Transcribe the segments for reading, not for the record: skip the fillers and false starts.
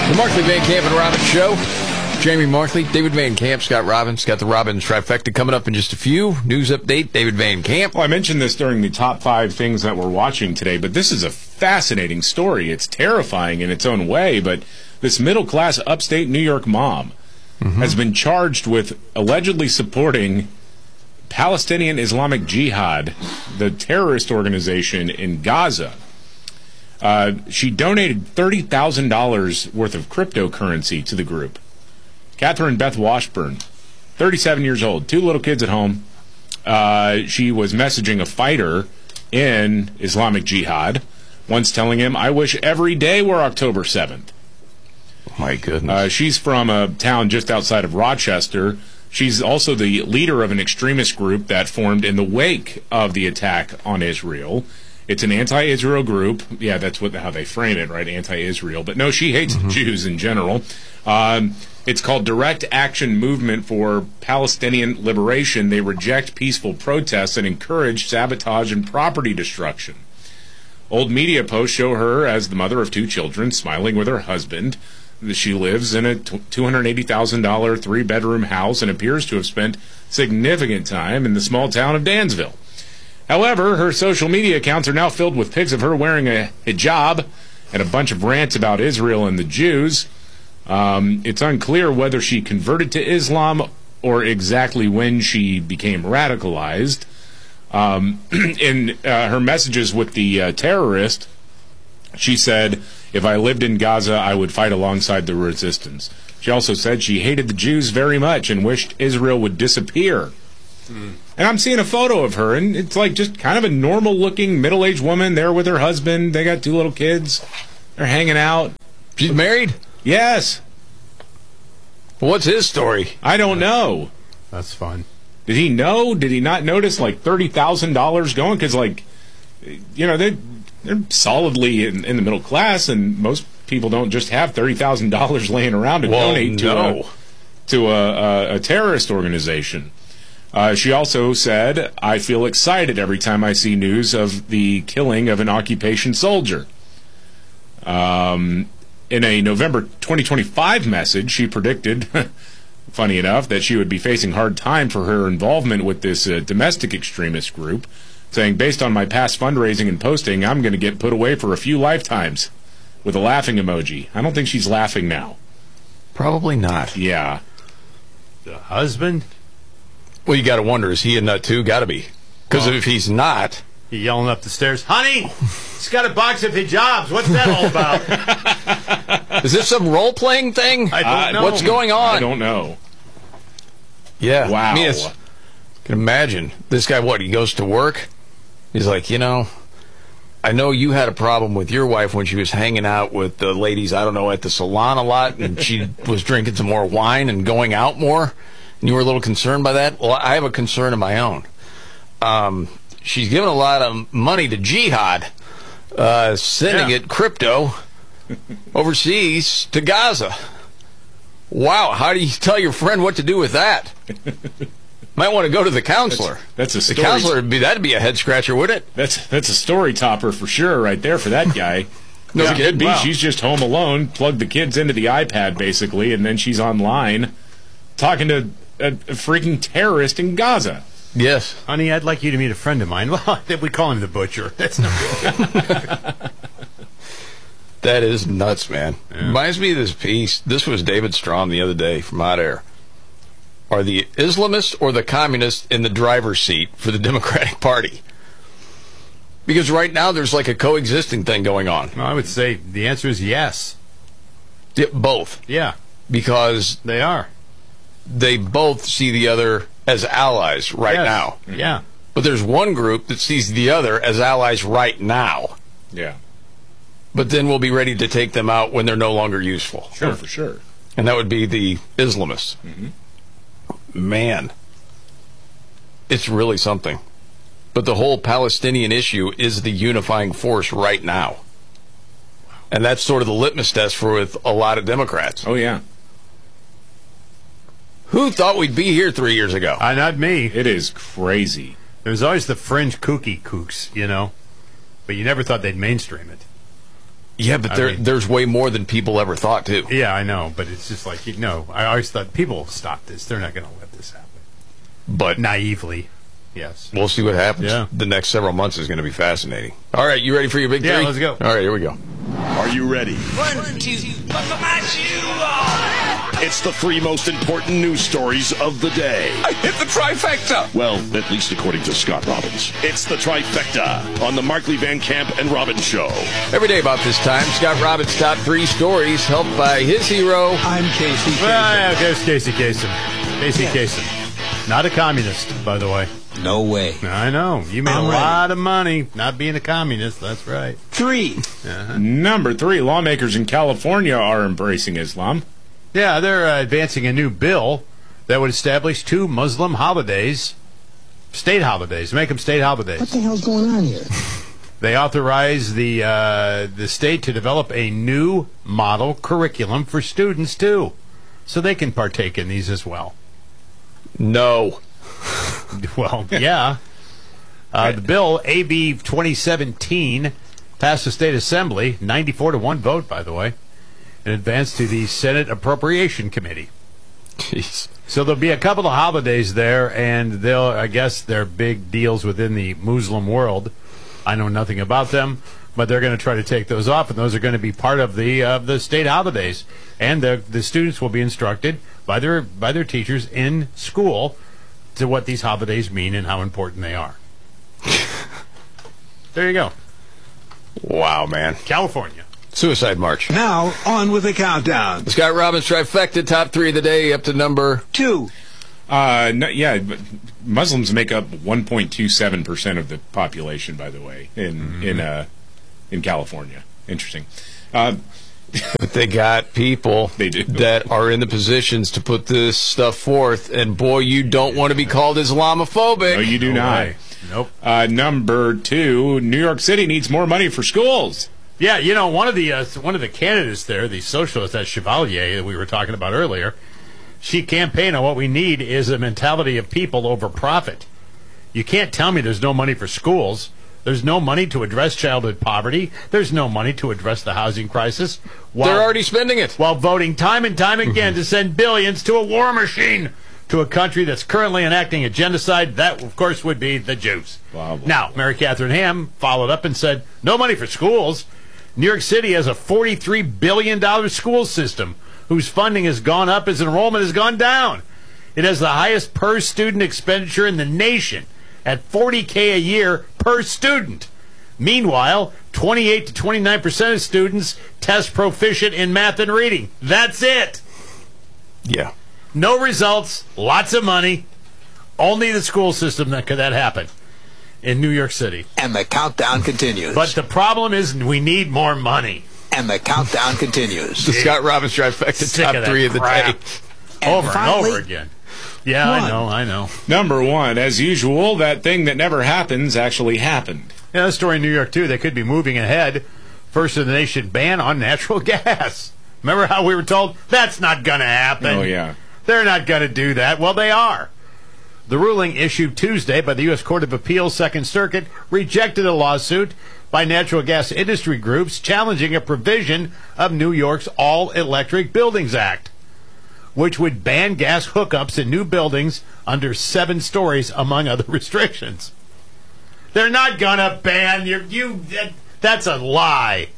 The Markley, Van Camp, and Robbins Show. Jamie Markley, David Van Camp, Scott Robbins. Got the Robbins trifecta coming up in just a few. News update, David Van Camp. Well, I mentioned this during the top 5 things that we're watching today, but this is a fascinating story. It's terrifying in its own way, but this middle-class upstate New York mom has been charged with allegedly supporting Palestinian Islamic Jihad, the terrorist organization in Gaza. She donated $30,000 worth of cryptocurrency to the group. Catherine Beth Washburn, 37 years old, 2 little kids at home. She was messaging a fighter in Islamic Jihad, once telling him, "I wish every day were October 7th. My goodness. She's from a town just outside of Rochester. She's also the leader of an extremist group that formed in the wake of the attack on Israel. It's an anti-Israel group. Yeah, that's how they frame it, right? Anti-Israel. But no, she hates the Jews in general. It's called Direct Action Movement for Palestinian Liberation. They reject peaceful protests and encourage sabotage and property destruction. Old media posts show her as the mother of 2 children, smiling with her husband. She lives in a $280,000 3-bedroom house and appears to have spent significant time in the small town of Dansville. However, her social media accounts are now filled with pics of her wearing a hijab and a bunch of rants about Israel and the Jews. It's unclear whether she converted to Islam or exactly when she became radicalized. In her messages with the terrorist, she said, "If I lived in Gaza, I would fight alongside the resistance." She also said she hated the Jews very much and wished Israel would disappear. And I'm seeing a photo of her, and it's like just kind of a normal-looking middle-aged woman there with her husband. They got 2 little kids. They're hanging out. She's married? Yes. What's his story? I don't know. That's fun. Did he know? Did he not notice, like, $30,000 going? Because, like, you know, they're solidly in the middle class, and most people don't just have $30,000 laying around to donate to a terrorist organization. She also said, "I feel excited every time I see news of the killing of an occupation soldier." In a November 2025 message, she predicted, funny enough, that she would be facing hard time for her involvement with this domestic extremist group, saying, "Based on my past fundraising and posting, I'm going to get put away for a few lifetimes," with a laughing emoji. I don't think she's laughing now. Probably not. Yeah. The husband? Well, you got to wonder, is he a nut too? Got to be. Because if he's not... He yelling up the stairs, "Honey, he's got a box of hijabs. What's that all about?" Is this some role-playing thing? I don't know. What's going on? I don't know. Yeah. Wow. I mean, I can imagine. This guy, he goes to work. He's like, I know you had a problem with your wife when she was hanging out with the ladies, I don't know, at the salon a lot, and she was drinking some more wine and going out more, and you were a little concerned by that. Well, I have a concern of my own. She's given a lot of money to Jihad, sending it crypto overseas to Gaza. Wow, how do you tell your friend what to do with that? Might want to go to the counselor. That's a story. The counselor that'd be a head scratcher, wouldn't it? That's a story topper for sure, right there for that guy. No It kidding. could be Wow. she's just home alone, plugged the kids into the iPad basically, and then she's online talking to a freaking terrorist in Gaza. Yes. "Honey, I'd like you to meet a friend of mine." Well, we call him the butcher. That's no That is nuts, man. Yeah. Reminds me of this piece. This was David Strom the other day from Hot Air. Are the Islamists or the communists in the driver's seat for the Democratic Party? Because right now there's like a coexisting thing going on. I would say the answer is yes. Both. Yeah, Because they are. they both see the other as allies right Yes. now. Yeah. But there's one group that sees the other as allies right now. Yeah. But then we'll be ready to take them out when they're no longer useful. Sure, for sure. And that would be the Islamists. Man, it's really something. But the whole Palestinian issue is the unifying force right now. And that's sort of the litmus test for with a lot of Democrats. Oh, yeah. Who thought we'd be here 3 years ago? Not me. It is crazy. There's always the fringe kooky kooks, But you never thought they'd mainstream it. Yeah, but there's way more than people ever thought, too. Yeah, I know, but it's just like, I always thought people will stop this. They're not going to let this happen. But Naively, yes. we'll see what happens. Yeah. The next several months is going to be fascinating. All right, you ready for your big three? Yeah, let's go. All right, here we go. Are you ready? 1, 2, buckle my shoe. It's the 3 most important news stories of the day. I hit the trifecta. Well, at least according to Scott Robbins. It's the trifecta on the Markley, Van Camp, and Robbins Show. Every day about this time, Scott Robbins' top 3 stories, helped by his hero. I'm Casey Kasem. Well, yeah, there's Casey Kasem. Casey Kasem. Not a communist, by the way. No way. I know. You made I'm a ready. lot of money not being a communist. That's right. 3. Number 3, lawmakers in California are embracing Islam. Yeah, they're advancing a new bill that would establish 2 Muslim holidays, state holidays, make them state holidays. What the hell's going on here? They authorize the state to develop a new model curriculum for students, too, so they can partake in these as well. No. Well, yeah. The bill, AB 2017, passed the state assembly, 94-1 vote, by the way, and advanced to the Senate Appropriation Committee. Jeez. So there'll be a couple of holidays there, and I guess they're big deals within the Muslim world. I know nothing about them, but they're going to try to take those off, and those are going to be part of the state holidays. And the students will be instructed by their teachers in school to what these holidays mean and how important they are. There you go. Wow, man. California. Suicide March. Now, on with the countdown. Scott Robbins trifecta, top 3 of the day, up to number 2. But Muslims make up 1.27% of the population, by the way, in California. Interesting. But they got people They do. that are in the positions to put this stuff forth, and boy, you don't want to be called Islamophobic. No, you do No not. way. Nope. Number 2, New York City needs more money for schools. Yeah, one of the candidates there, the socialist, that Chevalier that we were talking about earlier, she campaigned on what we need is a mentality of people over profit. You can't tell me there's no money for schools. There's no money to address childhood poverty. There's no money to address the housing crisis. They're already spending it. While voting time and time again to send billions to a war machine to a country that's currently enacting a genocide. That, of course, would be the Jews. Wow. Now, Mary Catherine Ham followed up and said, no money for schools. New York City has a $43 billion school system whose funding has gone up as enrollment has gone down. It has the highest per-student expenditure in the nation at $40K a year per student. Meanwhile, 28 to 29% of students test proficient in math and reading. That's it. Yeah. No results, lots of money. Only the school system that could that happen in New York City. And the countdown continues. But the problem is we need more money. And the countdown continues. The Scott Robbins trifecta, Sick top of that 3 of the crap. day. Over and finally, over again. Yeah, one. I know. Number 1, as usual, that thing that never happens actually happened. Yeah, the story in New York, too. They could be moving ahead. First in the nation ban on natural gas. Remember how we were told that's not going to happen? Oh, yeah. They're not going to do that. Well, they are. The ruling issued Tuesday by the U.S. Court of Appeals Second Circuit rejected a lawsuit by natural gas industry groups challenging a provision of New York's All-Electric Buildings Act, which would ban gas hookups in new buildings under 7 stories, among other restrictions. They're not going to ban that's a lie.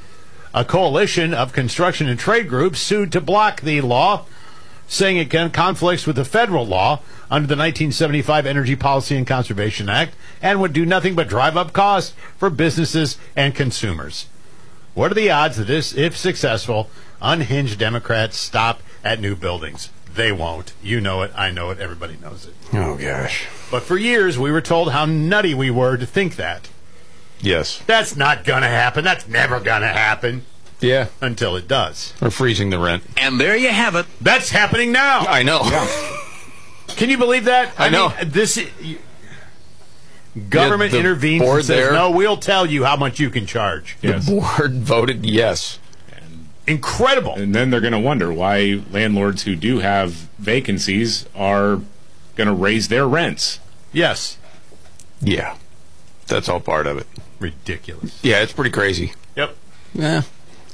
A coalition of construction and trade groups sued to block the law, saying it conflicts with the federal law under the 1975 Energy Policy and Conservation Act and would do nothing but drive up costs for businesses and consumers. What are the odds that this, if successful, unhinged Democrats stop at new buildings? They won't. You know it. I know it. Everybody knows it. Oh, gosh. But for years, we were told how nutty we were to think that. Yes. That's not going to happen. That's never going to happen. Yeah. Until it does. Or freezing the rent. And there you have it. That's happening now. I know. Can you believe that? I know. Government The intervenes board and says, there- no, we'll tell you how much you can charge. Yes. The board voted yes. Incredible. And then they're going to wonder why landlords who do have vacancies are going to raise their rents. Yes. Yeah. That's all part of it. Ridiculous. Yeah, it's pretty crazy. Yep. Yeah.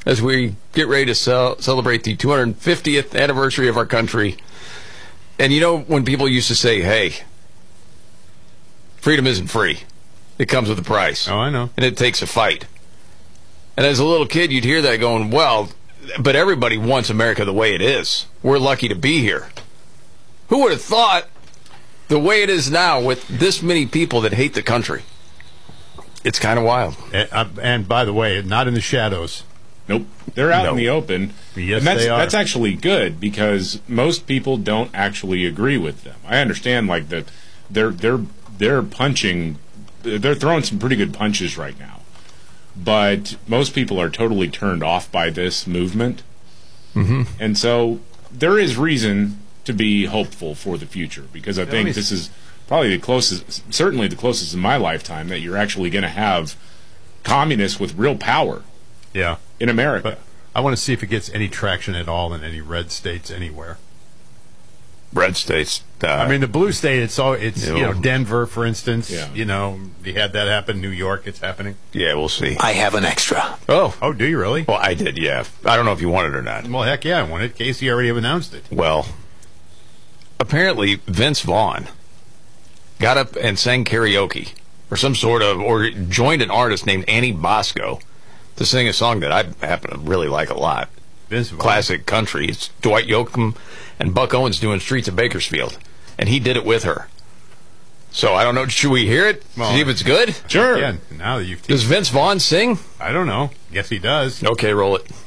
as we get ready to celebrate the 250th anniversary of our country. And you know, when people used to say, hey, freedom isn't free. It comes with a price. Oh, I know. And it takes a fight. And as a little kid, you'd hear that going, well, but everybody wants America the way it is. We're lucky to be here. Who would have thought the way it is now with this many people that hate the country? It's kind of wild. And by the way, not in the shadows. Nope, they're out in the open. Yes, and they are. That's actually good because most people don't actually agree with them. I understand, like that, they're punching, they're throwing some pretty good punches right now, but most people are totally turned off by this movement, and so there is reason to be hopeful for the future because I think this is probably the closest, certainly the closest in my lifetime that you're actually going to have communists with real power. Yeah. In America. But I want to see if it gets any traction at all in any red states anywhere. Red states. I mean, the blue state, it's you know, Denver, for instance. Yeah. You know, you had that happen. New York, it's happening. Yeah, we'll see. I have an extra. Oh, do you really? well, I did, yeah. I don't know if you want it or not. Well, heck yeah, I want it. Casey already announced it. Well, apparently Vince Vaughn got up and sang karaoke or joined an artist named Annie Bosco to sing a song that I happen to really like a lot. Vince Vaughn. Classic country. It's Dwight Yoakam and Buck Owens doing Streets of Bakersfield. And he did it with her. So I don't know. Should we hear it? Well, See if it's good? Sure. Yeah, now that you've Does Vince Vaughn sing? I don't know. Guess he does. Okay, roll it.